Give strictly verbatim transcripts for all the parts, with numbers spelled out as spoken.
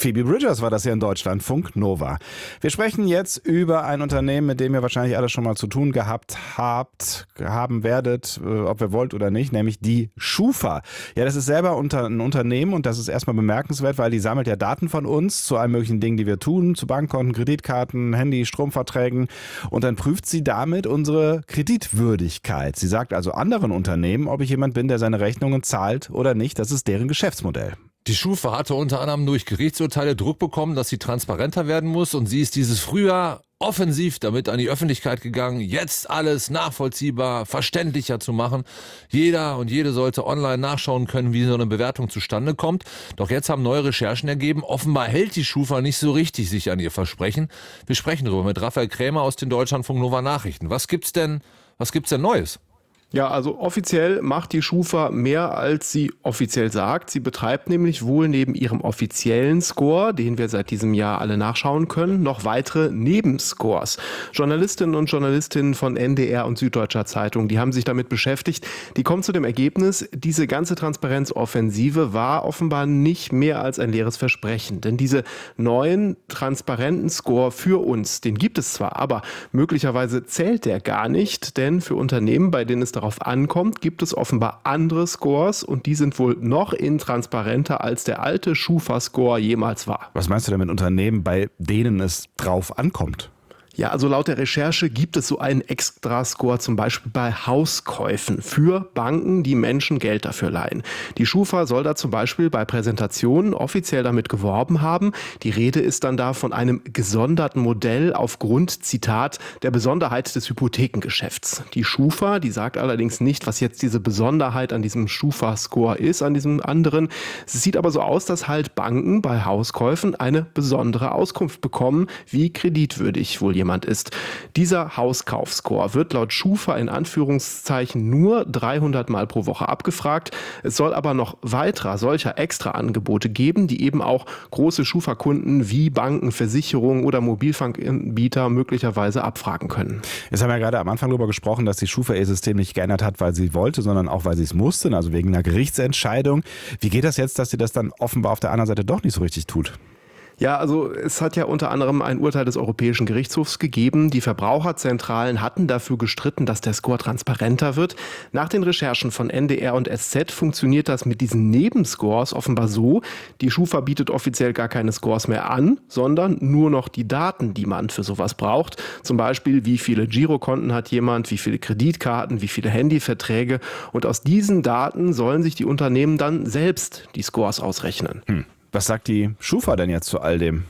Phoebe Bridgers war das hier in Deutschlandfunk Nova. Wir sprechen jetzt über ein Unternehmen, mit dem ihr wahrscheinlich alle schon mal zu tun gehabt habt, haben werdet, ob ihr wollt oder nicht, nämlich die Schufa. Ja, das ist selber unter, ein Unternehmen und das ist erstmal bemerkenswert, weil die sammelt ja Daten von uns zu allen möglichen Dingen, die wir tun, zu Bankkonten, Kreditkarten, Handy, Stromverträgen und dann prüft sie damit unsere Kreditwürdigkeit. Sie sagt also anderen Unternehmen, ob ich jemand bin, der seine Rechnungen zahlt oder nicht. Das ist deren Geschäftsmodell. Die Schufa hatte unter anderem durch Gerichtsurteile Druck bekommen, dass sie transparenter werden muss und sie ist dieses Frühjahr offensiv damit an die Öffentlichkeit gegangen, jetzt alles nachvollziehbar, verständlicher zu machen. Jeder und jede sollte online nachschauen können, wie so eine Bewertung zustande kommt. Doch jetzt haben neue Recherchen ergeben, offenbar hält die Schufa nicht so richtig sich an ihr Versprechen. Wir sprechen darüber mit Raphael Krämer aus den Deutschlandfunk Nova Nachrichten. Was gibt's denn, was gibt's denn Neues? Ja, also offiziell macht die Schufa mehr, als sie offiziell sagt. Sie betreibt nämlich wohl neben ihrem offiziellen Score, den wir seit diesem Jahr alle nachschauen können, noch weitere Nebenscores. Journalistinnen und Journalistinnen von N D R und Süddeutscher Zeitung, die haben sich damit beschäftigt. Die kommen zu dem Ergebnis, diese ganze Transparenzoffensive war offenbar nicht mehr als ein leeres Versprechen. Denn diese neuen transparenten Score für uns, den gibt es zwar, aber möglicherweise zählt der gar nicht, denn für Unternehmen, bei denen es darauf ankommt, gibt es offenbar andere Scores und die sind wohl noch intransparenter als der alte Schufa-Score jemals war. Was meinst du denn mit Unternehmen, bei denen es drauf ankommt? Ja, also laut der Recherche gibt es so einen Extrascore zum Beispiel bei Hauskäufen für Banken, die Menschen Geld dafür leihen. Die Schufa soll da zum Beispiel bei Präsentationen offiziell damit geworben haben. Die Rede ist dann da von einem gesonderten Modell aufgrund, Zitat, der Besonderheit des Hypothekengeschäfts. Die Schufa, die sagt allerdings nicht, was jetzt diese Besonderheit an diesem Schufa-Score ist, an diesem anderen. Es sieht aber so aus, dass halt Banken bei Hauskäufen eine besondere Auskunft bekommen, wie kreditwürdig wohl jemand ist. Dieser Hauskaufscore wird laut Schufa in Anführungszeichen nur dreihundert Mal pro Woche abgefragt. Es soll aber noch weiterer solcher Extraangebote geben, die eben auch große Schufa-Kunden wie Banken, Versicherungen oder Mobilfunkanbieter möglicherweise abfragen können. Jetzt haben wir ja gerade am Anfang darüber gesprochen, dass die Schufa ihr System nicht geändert hat, weil sie wollte, sondern auch, weil sie es musste, also wegen einer Gerichtsentscheidung. Wie geht das jetzt, dass sie das dann offenbar auf der anderen Seite doch nicht so richtig tut? Ja, also es hat ja unter anderem ein Urteil des Europäischen Gerichtshofs gegeben. Die Verbraucherzentralen hatten dafür gestritten, dass der Score transparenter wird. Nach den Recherchen von N D R und S Z funktioniert das mit diesen Nebenscores offenbar so. Die Schufa bietet offiziell gar keine Scores mehr an, sondern nur noch die Daten, die man für sowas braucht. Zum Beispiel, wie viele Girokonten hat jemand, wie viele Kreditkarten, wie viele Handyverträge. Und aus diesen Daten sollen sich die Unternehmen dann selbst die Scores ausrechnen. Hm. Was sagt die Schufa denn jetzt zu all dem?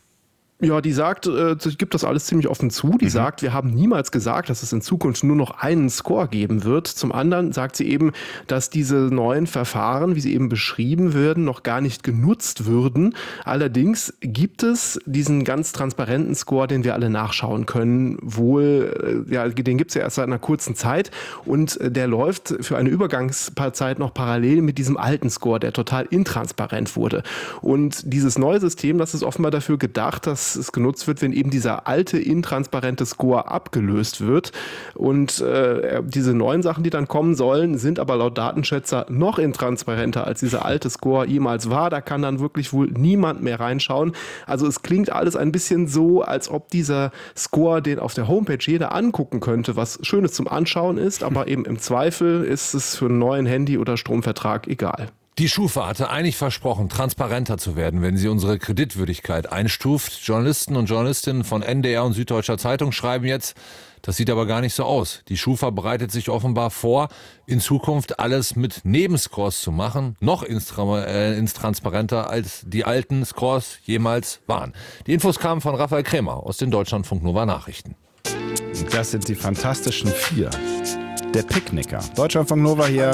Ja, die sagt, äh, gibt das alles ziemlich offen zu. Die mhm. sagt, wir haben niemals gesagt, dass es in Zukunft nur noch einen Score geben wird. Zum anderen sagt sie eben, dass diese neuen Verfahren, wie sie eben beschrieben werden, noch gar nicht genutzt würden. Allerdings gibt es diesen ganz transparenten Score, den wir alle nachschauen können. Wohl, äh, ja, den gibt es ja erst seit einer kurzen Zeit und äh, der läuft für eine Übergangszeit noch parallel mit diesem alten Score, der total intransparent wurde. Und dieses neue System, das ist offenbar dafür gedacht, dass es genutzt wird, wenn eben dieser alte, intransparente Score abgelöst wird. Und äh, diese neuen Sachen, die dann kommen sollen, sind aber laut Datenschätzer noch intransparenter, als dieser alte Score jemals war. Da kann dann wirklich wohl niemand mehr reinschauen. Also es klingt alles ein bisschen so, als ob dieser Score, den auf der Homepage jeder angucken könnte, was Schönes zum Anschauen ist, aber eben im Zweifel ist es für einen neuen Handy- oder Stromvertrag egal. Die Schufa hatte eigentlich versprochen, transparenter zu werden, wenn sie unsere Kreditwürdigkeit einstuft. Journalisten und Journalistinnen von N D R und Süddeutscher Zeitung schreiben jetzt, das sieht aber gar nicht so aus. Die Schufa bereitet sich offenbar vor, in Zukunft alles mit Nebenscores zu machen, noch intransparenter als die alten Scores jemals waren. Die Infos kamen von Raphael Krämer aus den Deutschlandfunk Nova Nachrichten. Das sind die Fantastischen Vier. Der Picknicker. Deutschlandfunk Nova hier.